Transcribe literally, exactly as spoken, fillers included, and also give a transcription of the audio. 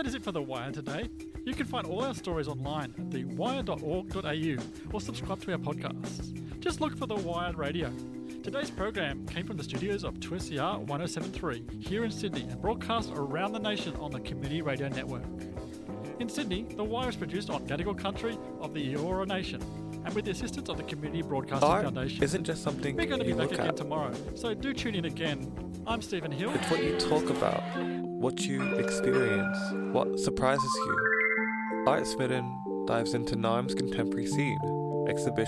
that is it for The Wire today. You can find all our stories online at the wire dot org dot a u or subscribe to our podcasts. Just look for The Wire Radio. Today's program came from the studios of two S C R one oh seven point three here in Sydney and broadcast around the nation on the Community Radio Network. In Sydney, The Wire is produced on Gadigal country of the Eora Nation and with the assistance of the Community Broadcasting Art Foundation. isn't just something We're going to be you back look again at. tomorrow, so do tune in again. I'm Stephen Hill. It's what you talk about, what you experience, what surprises you. Art Smitten dives into Naarm's contemporary scene, exhibition